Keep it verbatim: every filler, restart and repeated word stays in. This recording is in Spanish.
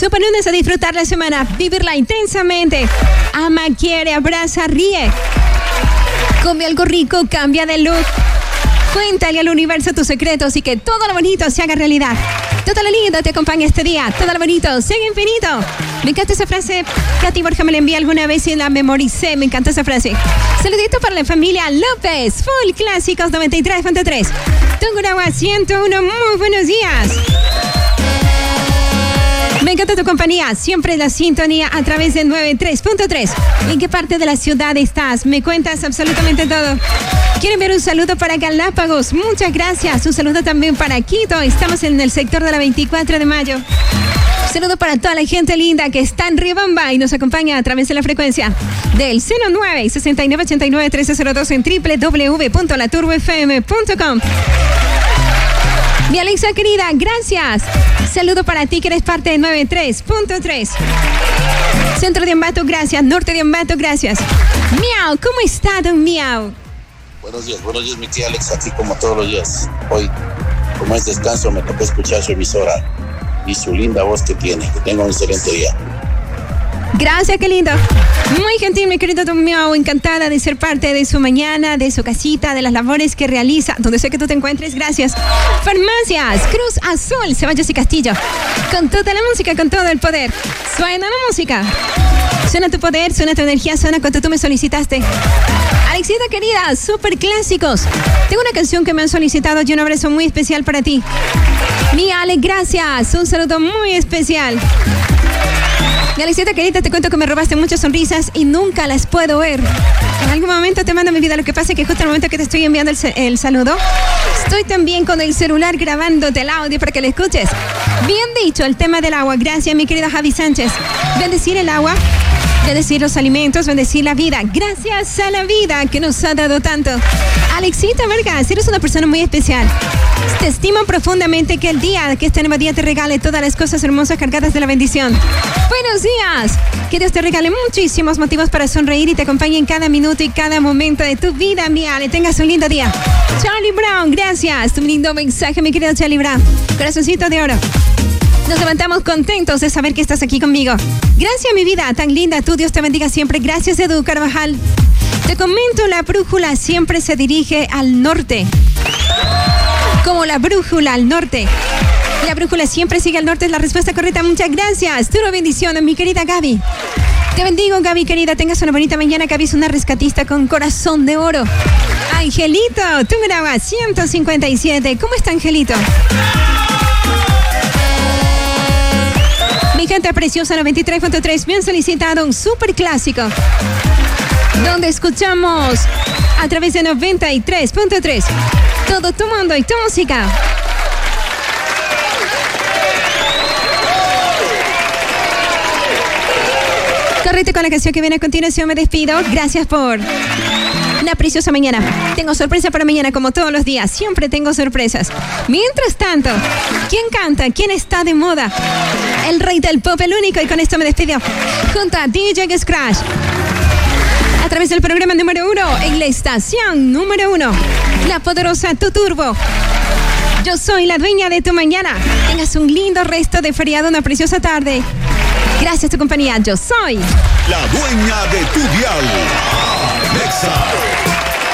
Super lunes a disfrutar la semana, vivirla intensamente. Ama, quiere, abraza, ríe. Come algo rico, cambia de look. Cuéntale al universo tus secretos y que todo lo bonito se haga realidad. Todo lo lindo te acompaña este día. Todo lo bonito sigue infinito. Me encanta esa frase. Katy Borja me la envió alguna vez y la memoricé. Me encanta esa frase. Saludito para la familia López. Full Clásicos noventa y tres punto tres. Tungurahua ciento uno. Muy buenos días. Me encanta tu compañía, siempre la sintonía a través de noventa y tres punto tres. ¿En qué parte de la ciudad estás? Me cuentas absolutamente todo. ¿Quieren ver un saludo para Galápagos? Muchas gracias. Un saludo también para Quito. Estamos en el sector de la veinticuatro de mayo. Un saludo para toda la gente linda que está en Riobamba y nos acompaña a través de la frecuencia del cero nueve, sesenta y nueve, ochenta y nueve, trece cero dos en doble u doble u doble u punto la turbo f m punto com. Mi Alexa querida, gracias. Saludo para ti que eres parte de noventa y tres punto tres. Centro de Ambato, gracias. Norte de Ambato, gracias. Miau, ¿cómo está, don Miau? Buenos días, buenos días, mi tía Alexa, aquí como todos los días. Hoy, como es descanso, me tocó escuchar su emisora y su linda voz que tiene. Que tenga un excelente día. Gracias, qué lindo. Muy gentil, mi querido Don Miau. Encantada de ser parte de su mañana, de su casita, de las labores que realiza, donde sé que tú te encuentres. Gracias. Farmacias, Cruz Azul, Ceballos y Castillo. Con toda la música, con todo el poder. Suena la música. Suena tu poder, suena tu energía, suena cuando tú me solicitaste. Alexita querida, super clásicos. Tengo una canción que me han solicitado y un abrazo muy especial para ti. Mi Ale, gracias. Un saludo muy especial. Alexita querida, te cuento que me robaste muchas sonrisas y nunca las puedo ver. En algún momento te mando mi vida. Lo que pasa es que justo al momento que te estoy enviando el, el saludo, estoy también con el celular grabándote el audio para que lo escuches. Bien dicho, el tema del agua. Gracias, mi querida Javi Sánchez. Bendecir el agua, bendecir los alimentos, bendecir la vida. Gracias a la vida que nos ha dado tanto. Alexita Vargas, eres una persona muy especial. Te estimo profundamente que el día, que este nuevo día te regale todas las cosas hermosas cargadas de la bendición. Buenos días. Que Dios te regale muchísimos motivos para sonreír y te acompañe en cada minuto y cada momento de tu vida, mi Ale. Tengas un lindo día. Charlie Brown, gracias. Tu lindo mensaje, mi querido Charlie Brown. Corazoncito de oro. Nos levantamos contentos de saber que estás aquí conmigo. Gracias, mi vida, tan linda. Tú, Dios te bendiga siempre. Gracias, Edu Carvajal. Te comento, la brújula siempre se dirige al norte. Como la brújula al norte. La brújula siempre sigue al norte, es la respuesta correcta. Muchas gracias. Tu bendición, mi querida Gaby. Te bendigo, Gaby, querida. Tengas una bonita mañana. Gaby es una rescatista con corazón de oro. Angelito, tú grabas ciento cincuenta y siete. ¿Cómo está, Angelito? Mi gente preciosa, noventa y tres punto tres. Me han solicitado un super clásico, donde escuchamos a través de noventa y tres punto tres. Todo tu mundo y tu música. Correte con la canción que viene a continuación. Me despido. Gracias por la preciosa mañana. Tengo sorpresa para mañana como todos los días. Siempre tengo sorpresas. Mientras tanto, ¿quién canta? ¿Quién está de moda? El rey del pop, el único. Y con esto me despido. Junto a D J Scratch. A través del programa número uno, en la estación número uno, la poderosa Tu Turbo. Yo soy la dueña de tu mañana. Tengas un lindo resto de feriado, una preciosa tarde. Gracias a tu compañía. Yo soy la dueña de tu dial. Alexa.